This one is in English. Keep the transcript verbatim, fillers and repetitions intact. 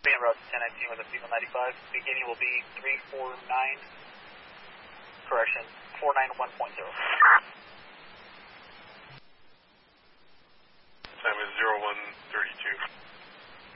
Being route ten nineteen with a Beagle ninety-five. Beginning will be three four nine, correction, four nine one point zero.